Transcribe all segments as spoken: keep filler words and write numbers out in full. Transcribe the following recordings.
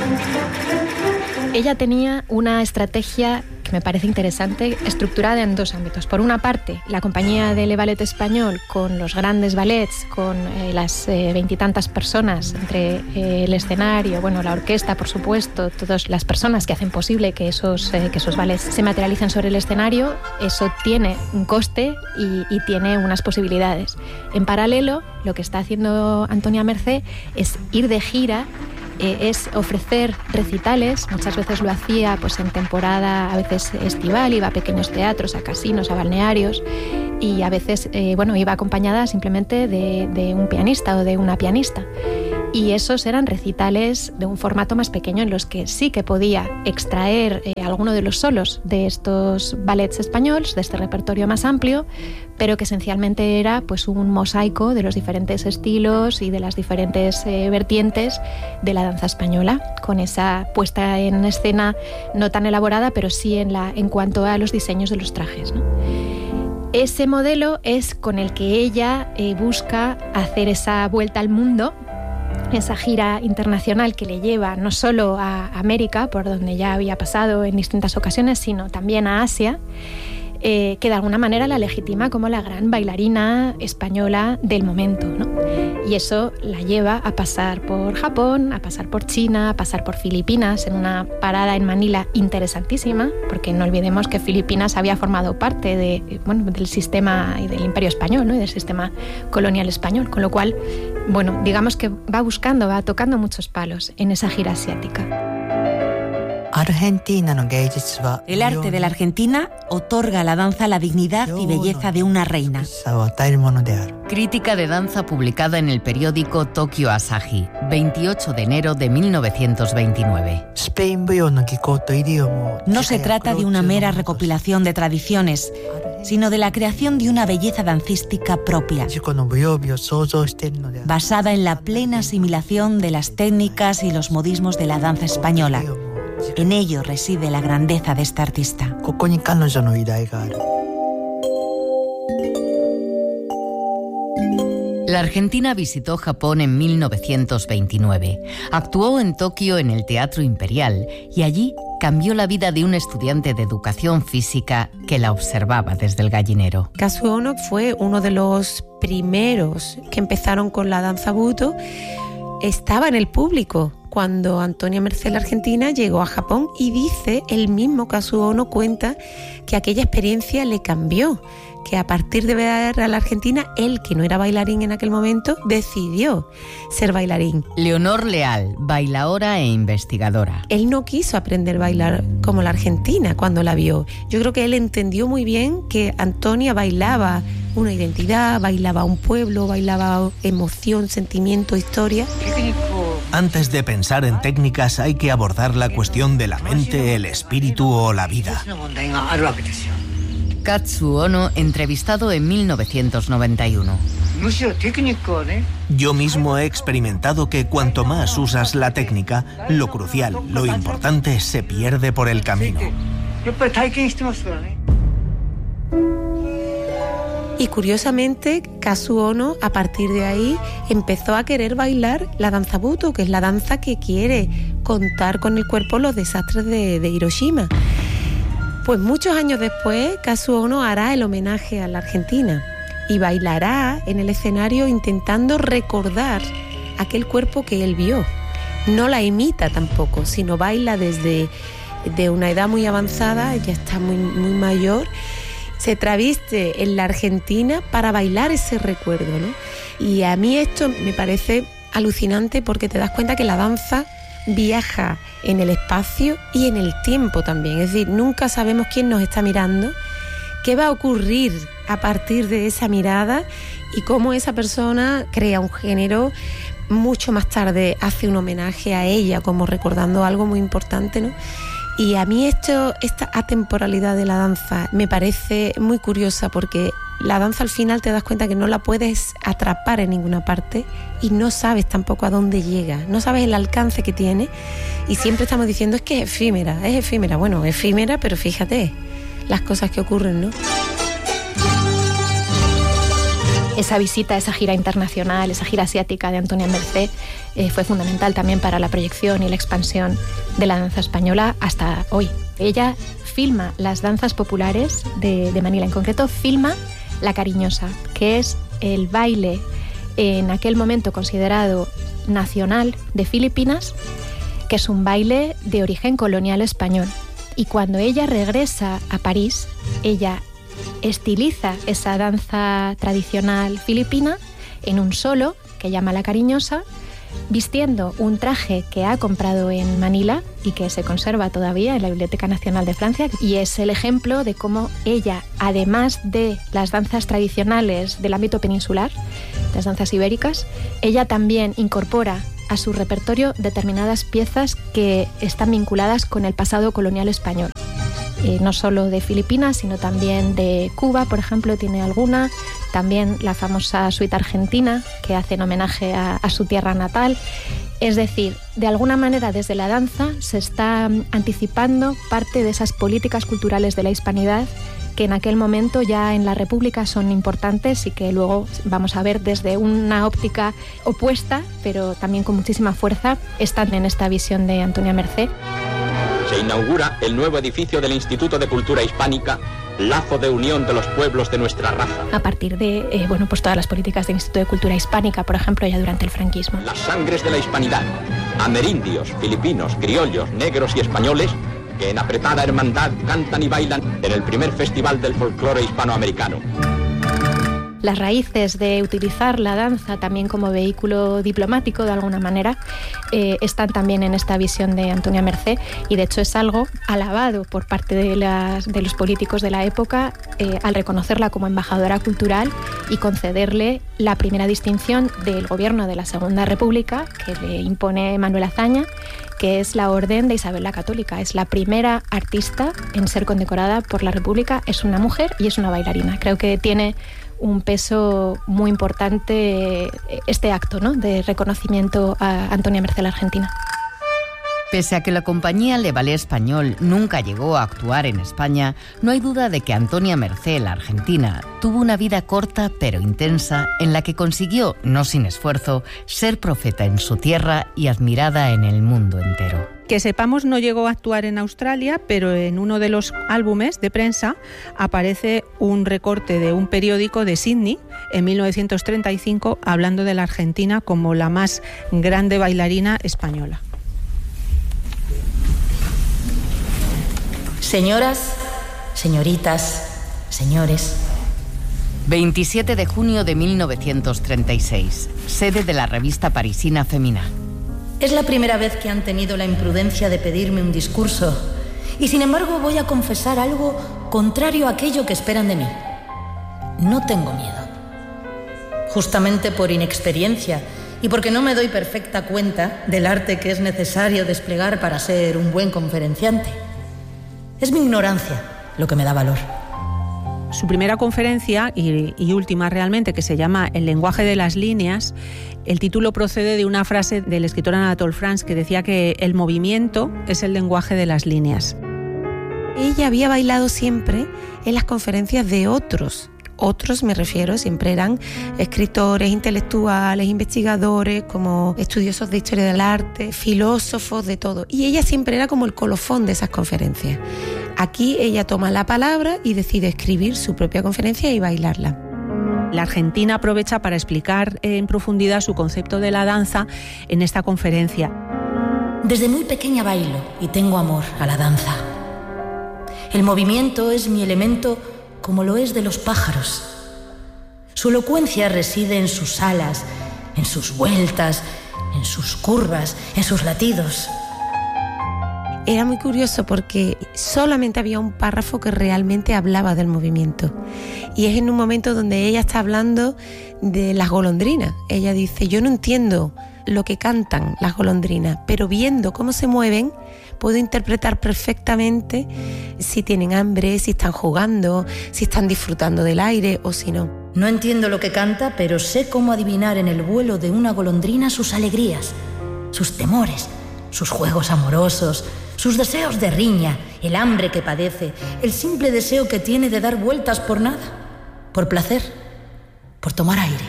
Ella tenía una estrategia que me parece interesante, estructurada en dos ámbitos. Por una parte, la compañía del Ballet Español, con los grandes ballets, con eh, las veintitantas eh, personas entre eh, el escenario, bueno, la orquesta, por supuesto, todas las personas que hacen posible que esos, eh, que esos ballets se materialicen sobre el escenario, eso tiene un coste y, y tiene unas posibilidades. En paralelo, lo que está haciendo Antonia Mercé es ir de gira, Eh, es ofrecer recitales. Muchas veces lo hacía pues en temporada, a veces estival, iba a pequeños teatros, a casinos, a balnearios, y a veces eh, bueno, iba acompañada simplemente de, de un pianista o de una pianista. Y esos eran recitales de un formato más pequeño en los que sí que podía extraer eh, alguno de los solos de estos ballets españoles, de este repertorio más amplio, pero que esencialmente era pues un mosaico de los diferentes estilos y de las diferentes eh, vertientes de la danza española, con esa puesta en escena no tan elaborada, pero sí en, la, en cuanto a los diseños de los trajes, ¿no? Ese modelo es con el que ella eh, busca hacer esa vuelta al mundo, esa gira internacional que le lleva no solo a América, por donde ya había pasado en distintas ocasiones, sino también a Asia, eh, que de alguna manera la legitima como la gran bailarina española del momento, ¿no? Y eso la lleva a pasar por Japón, a pasar por China, a pasar por Filipinas, en una parada en Manila interesantísima, porque no olvidemos que Filipinas había formado parte de, bueno, del sistema y del Imperio Español, ¿no? Y del sistema colonial español, con lo cual, bueno, digamos que va buscando, va tocando muchos palos en esa gira asiática. El arte de la Argentina otorga a la danza la dignidad y belleza de una reina. Crítica de danza publicada en el periódico Tokyo Asahi, veintiocho de enero de mil novecientos veintinueve. No se trata de una mera recopilación de tradiciones, sino de la creación de una belleza dancística propia, basada en la plena asimilación de las técnicas y los modismos de la danza española. En ello reside la grandeza de esta artista. La Argentina visitó Japón en mil novecientos veintinueve. Actuó en Tokio en el Teatro Imperial y allí cambió la vida de un estudiante de educación física que la observaba desde el gallinero. Kazuo Ono fue uno de los primeros que empezaron con la danza Buto. Estaba en el público cuando Antonia Mercé, la argentina, llegó a Japón, y dice, el mismo Kazuo Ono cuenta que aquella experiencia le cambió, que a partir de ver a la Argentina, él, que no era bailarín en aquel momento, decidió ser bailarín. Leonor Leal, bailaora e investigadora. Él no quiso aprender a bailar como la Argentina cuando la vio. Yo creo que él entendió muy bien que Antonia bailaba una identidad, bailaba un pueblo, bailaba emoción, sentimiento, historia. Antes de pensar en técnicas hay que abordar la cuestión de la mente, el espíritu o la vida. Kazuo Ono, entrevistado en mil novecientos noventa y uno. Yo mismo he experimentado que cuanto más usas la técnica, lo crucial, lo importante, se pierde por el camino. Y curiosamente, Kazuo Ono, a partir de ahí, empezó a querer bailar la danza Buto, que es la danza que quiere contar con el cuerpo los desastres de, de Hiroshima. Pues muchos años después, Kazuo Ono hará el homenaje a la Argentina y bailará en el escenario intentando recordar aquel cuerpo que él vio. No la imita tampoco, sino baila desde de una edad muy avanzada, ya está muy, muy mayor. Se traviste en la Argentina para bailar ese recuerdo, ¿no? Y a mí esto me parece alucinante porque te das cuenta que la danza viaja en el espacio y en el tiempo también. Es decir, nunca sabemos quién nos está mirando, qué va a ocurrir a partir de esa mirada y cómo esa persona crea un género. Mucho más tarde hace un homenaje a ella, como recordando algo muy importante, ¿no? Y a mí esto, esta atemporalidad de la danza me parece muy curiosa, porque la danza al final te das cuenta que no la puedes atrapar en ninguna parte y no sabes tampoco a dónde llega, no sabes el alcance que tiene, y siempre estamos diciendo es que es efímera, es efímera. Bueno, efímera, pero fíjate las cosas que ocurren, ¿no? Esa visita, esa gira internacional, esa gira asiática de Antonia Mercé eh, fue fundamental también para la proyección y la expansión de la danza española hasta hoy. Ella filma las danzas populares de, de Manila, en concreto filma la cariñosa, que es el baile en aquel momento considerado nacional de Filipinas, que es un baile de origen colonial español. Y cuando ella regresa a París, ella estiliza esa danza tradicional filipina en un solo, que llama La Cariñosa, vistiendo un traje que ha comprado en Manila y que se conserva todavía en la Biblioteca Nacional de Francia, y es el ejemplo de cómo ella, además de las danzas tradicionales del ámbito peninsular, las danzas ibéricas, ella también incorpora a su repertorio determinadas piezas que están vinculadas con el pasado colonial español. Eh, no solo de Filipinas, sino también de Cuba, por ejemplo, tiene alguna, también la famosa suite argentina, que hace en homenaje a, a su tierra natal. Es decir, de alguna manera desde la danza se está anticipando parte de esas políticas culturales de la hispanidad que en aquel momento ya en la República son importantes y que luego vamos a ver desde una óptica opuesta, pero también con muchísima fuerza, están en esta visión de Antonia Mercé. Se inaugura el nuevo edificio del Instituto de Cultura Hispánica, lazo de unión de los pueblos de nuestra raza. A partir de eh, bueno, pues todas las políticas del Instituto de Cultura Hispánica, por ejemplo, ya durante el franquismo. Las sangres de la hispanidad, amerindios, filipinos, criollos, negros y españoles, que en apretada hermandad cantan y bailan en el primer festival del folclore hispanoamericano. Las raíces de utilizar la danza también como vehículo diplomático, de alguna manera, eh, están también en esta visión de Antonia Mercé, y de hecho es algo alabado por parte de, las, de los políticos de la época eh, al reconocerla como embajadora cultural y concederle la primera distinción del gobierno de la Segunda República, que le impone Manuel Azaña, que es la Orden de Isabel la Católica. Es la primera artista en ser condecorada por la República, es una mujer y es una bailarina. Creo que tiene un peso muy importante este acto, ¿no?, de reconocimiento a Antonia Mercé, la argentina. Pese a que la compañía Le Ballet Español nunca llegó a actuar en España, no hay duda de que Antonia Mercé, la argentina, tuvo una vida corta pero intensa en la que consiguió, no sin esfuerzo, ser profeta en su tierra y admirada en el mundo entero. Que sepamos, no llegó a actuar en Australia, pero en uno de los álbumes de prensa aparece un recorte de un periódico de Sydney en mil novecientos treinta y cinco hablando de la Argentina como la más grande bailarina española. Señoras, señoritas, señores. veintisiete de junio de mil novecientos treinta y seis, sede de la revista parisina Femina. Es la primera vez que han tenido la imprudencia de pedirme un discurso, y sin embargo voy a confesar algo contrario a aquello que esperan de mí. No tengo miedo. Justamente por inexperiencia y porque no me doy perfecta cuenta del arte que es necesario desplegar para ser un buen conferenciante. Es mi ignorancia lo que me da valor. Su primera conferencia, y, y última realmente, que se llama El lenguaje de las líneas, el título procede de una frase del escritor Anatole France que decía que el movimiento es el lenguaje de las líneas. Ella había bailado siempre en las conferencias de otros. Otros, me refiero, siempre eran escritores, intelectuales, investigadores, como estudiosos de historia del arte, filósofos, de todo. Y ella siempre era como el colofón de esas conferencias. Aquí ella toma la palabra y decide escribir su propia conferencia y bailarla. La Argentina aprovecha para explicar en profundidad su concepto de la danza en esta conferencia. Desde muy pequeña bailo y tengo amor a la danza. El movimiento es mi elemento como lo es de los pájaros. Su elocuencia reside en sus alas, en sus vueltas, en sus curvas, en sus latidos. Era muy curioso porque solamente había un párrafo que realmente hablaba del movimiento. Y es en un momento donde ella está hablando de las golondrinas. Ella dice, yo no entiendo lo que cantan las golondrinas, pero viendo cómo se mueven, puedo interpretar perfectamente si tienen hambre, si están jugando, si están disfrutando del aire o si no. No entiendo lo que canta, pero sé cómo adivinar en el vuelo de una golondrina sus alegrías, sus temores, sus juegos amorosos, sus deseos de riña, el hambre que padece, el simple deseo que tiene de dar vueltas por nada, por placer, por tomar aire.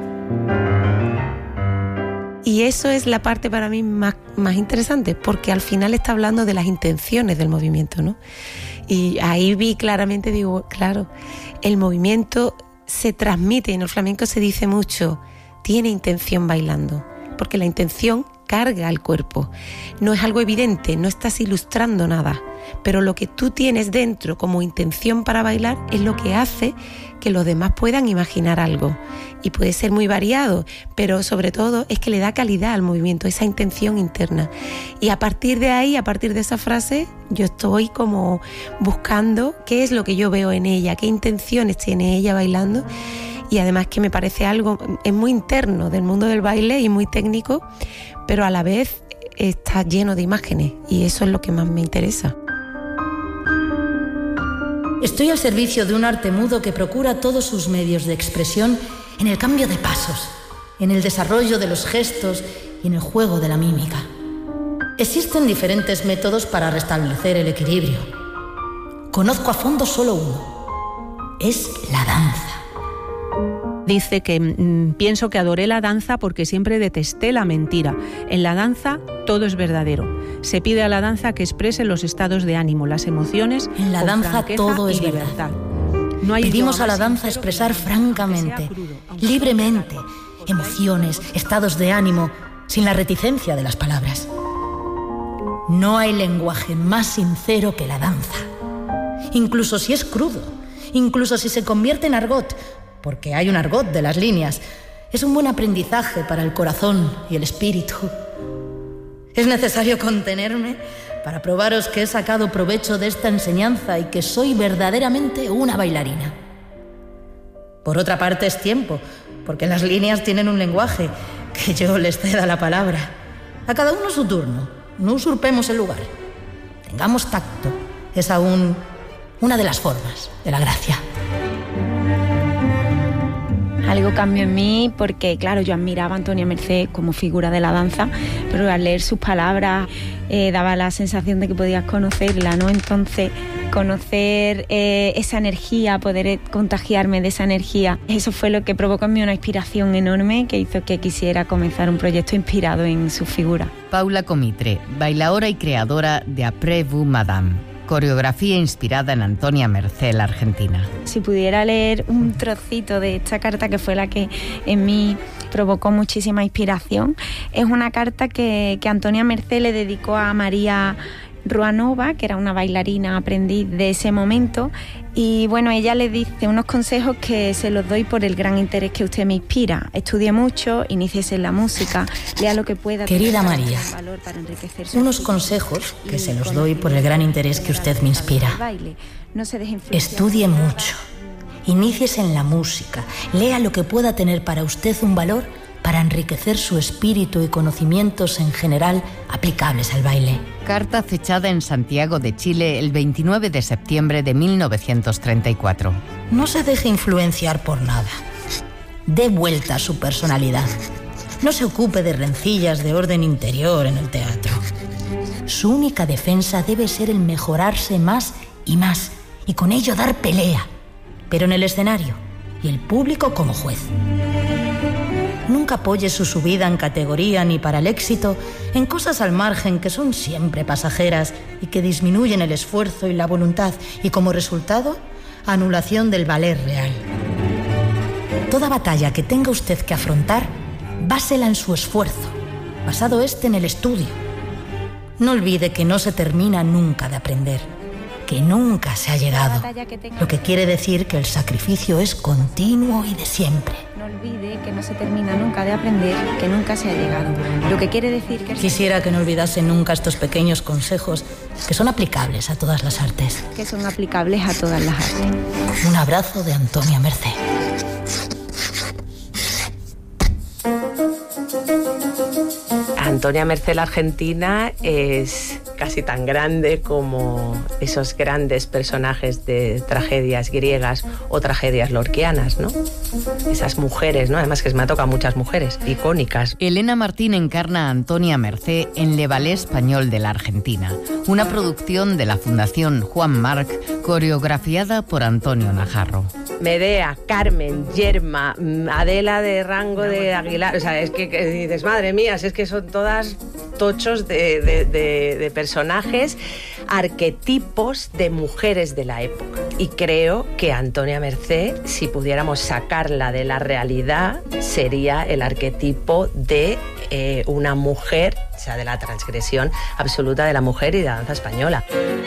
Y eso es la parte para mí más, más interesante, porque al final está hablando de las intenciones del movimiento, ¿no? Y ahí vi claramente, digo, claro, el movimiento se transmite, en el flamenco se dice mucho, tiene intención bailando, porque la intención carga al cuerpo. No es algo evidente, no estás ilustrando nada, pero lo que tú tienes dentro como intención para bailar es lo que hace que los demás puedan imaginar algo. Y puede ser muy variado, pero sobre todo es que le da calidad al movimiento, esa intención interna. Y a partir de ahí, a partir de esa frase, yo estoy como buscando qué es lo que yo veo en ella, qué intenciones tiene ella bailando. Y además que me parece algo, es muy interno del mundo del baile y muy técnico, pero a la vez está lleno de imágenes y eso es lo que más me interesa. Estoy al servicio de un arte mudo que procura todos sus medios de expresión en el cambio de pasos, en el desarrollo de los gestos y en el juego de la mímica. Existen diferentes métodos para restablecer el equilibrio. Conozco a fondo solo uno. Es la danza. Dice que mmm, pienso que adoré la danza porque siempre detesté la mentira. En la danza todo es verdadero. Se pide a la danza que exprese los estados de ánimo, las emociones. En la danza todo es libertad. No hay Pedimos a la danza expresar francamente, crudo, libremente, emociones, estados de ánimo, sin la reticencia de las palabras. No hay lenguaje más sincero que la danza. Incluso si es crudo, incluso si se convierte en argot, porque hay un argot de las líneas, es un buen aprendizaje para el corazón y el espíritu. Es necesario contenerme para probaros que he sacado provecho de esta enseñanza y que soy verdaderamente una bailarina. Por otra parte es tiempo, porque las líneas tienen un lenguaje, que yo les ceda la palabra. A cada uno su turno, no usurpemos el lugar. Tengamos tacto, es aún una de las formas de la gracia. Algo cambió en mí porque, claro, yo admiraba a Antonia Mercé como figura de la danza, pero al leer sus palabras eh, daba la sensación de que podías conocerla, ¿no? Entonces, conocer eh, esa energía, poder contagiarme de esa energía, eso fue lo que provocó en mí una inspiración enorme que hizo que quisiera comenzar un proyecto inspirado en su figura. Paula Comitre, bailadora y creadora de Après vous, Madame. Coreografía inspirada en Antonia Mercé, la argentina. Si pudiera leer un trocito de esta carta que fue la que en mí provocó muchísima inspiración, es una carta que, que Antonia Mercé le dedicó a María Ruanova, que era una bailarina aprendiz de ese momento, y bueno, ella le dice unos consejos que se los doy por el gran interés que usted me inspira. Estudie mucho, iníciese en la música, lea lo que pueda. Querida María, unos consejos que se los doy por el gran interés que usted me inspira. Estudie mucho, iníciese en la música, lea lo que pueda tener para usted un valor para enriquecer su espíritu y conocimientos en general aplicables al baile. Carta fechada en Santiago de Chile el veintinueve de septiembre de mil novecientos treinta y cuatro. No se deje influenciar por nada. Dé vuelta a su personalidad. No se ocupe de rencillas de orden interior en el teatro. Su única defensa debe ser el mejorarse más y más, y con ello dar pelea, pero en el escenario y el público como juez. Nunca apoye su subida en categoría ni para el éxito en cosas al margen que son siempre pasajeras y que disminuyen el esfuerzo y la voluntad y como resultado, anulación del valer real. Toda batalla que tenga usted que afrontar, básela en su esfuerzo, basado este en el estudio. No olvide que no se termina nunca de aprender, que nunca se ha llegado, lo que quiere decir que el sacrificio es continuo y de siempre. No olvide que no se termina nunca de aprender, que nunca se ha llegado, lo que quiere decir que... Quisiera que no olvidase nunca estos pequeños consejos que son aplicables a todas las artes. Que son aplicables a todas las artes. Un abrazo de Antonia Mercé. Antonia Mercé, la argentina, es casi tan grande como esos grandes personajes de tragedias griegas o tragedias lorquianas, ¿no? Esas mujeres, ¿no? Además que me ha tocado muchas mujeres icónicas. Elena Martín encarna a Antonia Mercé en Le Ballet Español de la Argentina, una producción de la Fundación Juan Marc, coreografiada por Antonio Najarro. Medea, Carmen, Yerma, Adela de Rango de Aguilar, o sea, es que, que dices, madre mía, es que son todas tochos de, de, de, de personajes, arquetipos de mujeres de la época. Y creo que Antonia Mercé, si pudiéramos sacarla de la realidad, sería el arquetipo de eh, una mujer, o sea, de la transgresión absoluta de la mujer y de la danza española.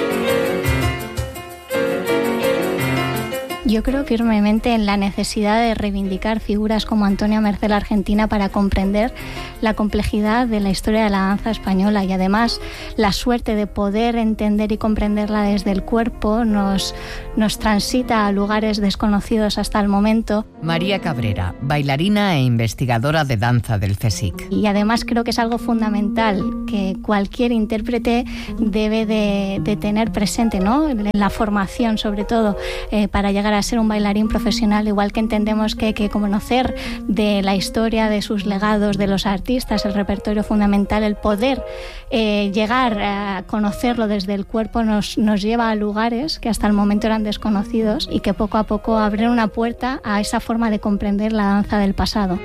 Yo creo firmemente en la necesidad de reivindicar figuras como Antonia Mercé la Argentina para comprender la complejidad de la historia de la danza española, y además la suerte de poder entender y comprenderla desde el cuerpo nos, nos transita a lugares desconocidos hasta el momento. María Cabrera, bailarina e investigadora de danza del CSIC. Y además creo que es algo fundamental que cualquier intérprete debe de, de tener presente, ¿no? En la formación, sobre todo, eh, para llegar a ser un bailarín profesional, igual que entendemos que hay que conocer de la historia, de sus legados, de los artistas, el repertorio fundamental, el poder eh, llegar a conocerlo desde el cuerpo nos, nos lleva a lugares que hasta el momento eran desconocidos y que poco a poco abren una puerta a esa forma de comprender la danza del pasado.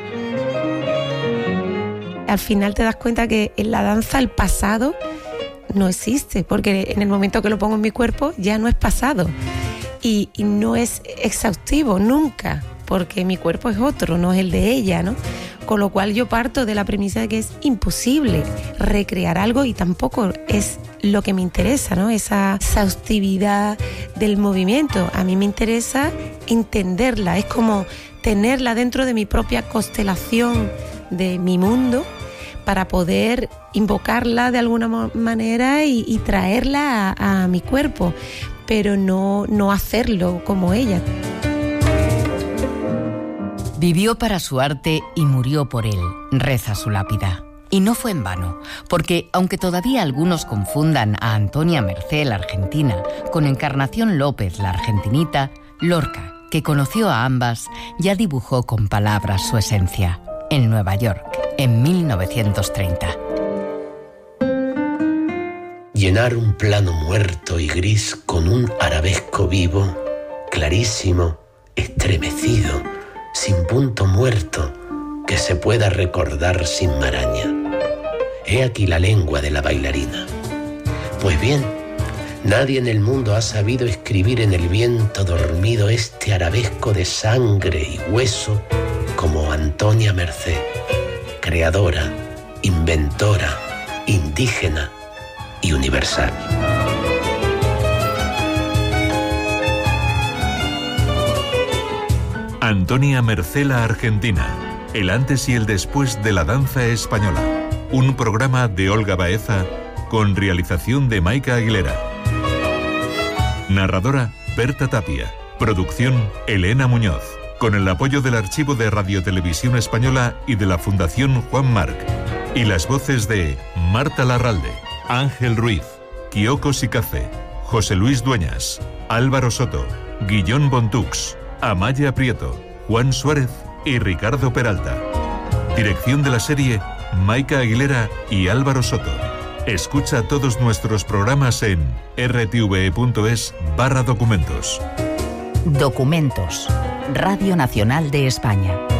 Al final te das cuenta que en la danza el pasado no existe, porque en el momento que lo pongo en mi cuerpo ya no es pasado. Y, y no es exhaustivo nunca, porque mi cuerpo es otro, no es el de ella, ¿no? Con lo cual yo parto de la premisa de que es imposible recrear algo y tampoco es lo que me interesa, ¿no? Esa exhaustividad del movimiento. A mí me interesa entenderla, es como tenerla dentro de mi propia constelación de mi mundo para poder invocarla de alguna manera y, y traerla a, a mi cuerpo, pero no, no hacerlo como ella. Vivió para su arte y murió por él, reza su lápida. Y no fue en vano, porque aunque todavía algunos confundan a Antonia Mercé la Argentina con Encarnación López la Argentinita, Lorca, que conoció a ambas, ya dibujó con palabras su esencia, en Nueva York, en mil novecientos treinta. Llenar un plano muerto y gris con un arabesco vivo, clarísimo, estremecido, sin punto muerto, que se pueda recordar sin maraña. He aquí la lengua de la bailarina. Pues bien, nadie en el mundo ha sabido escribir en el viento dormido este arabesco de sangre y hueso como Antonia Mercé, creadora, inventora, indígena y universal. Antonia Mercé la Argentina, el antes y el después de la danza española. Un programa de Olga Baeza con realización de Maika Aguilera. Narradora Berta Tapia. Producción Elena Muñoz. Con el apoyo del Archivo de Radiotelevisión Española y de la Fundación Juan Marc. Y las voces de Marta Larralde, Ángel Ruiz, Kyoko Sikaze, José Luis Dueñas, Álvaro Soto, Guillón Bontux, Amaya Prieto, Juan Suárez y Ricardo Peralta. Dirección de la serie, Maika Aguilera y Álvaro Soto. Escucha todos nuestros programas en r t v e punto es barra documentos. Documentos. Radio Nacional de España.